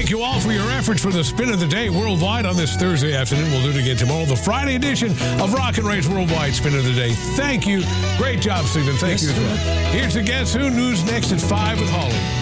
Thank you all for your efforts for the spin of the day worldwide on this Thursday afternoon. We'll do it again tomorrow, the Friday edition of Rock and Ray's Worldwide Spin of the Day. Thank you. Great job, Stephen. Thank you as well. Here's the Guess Who News next at 5 with Holly.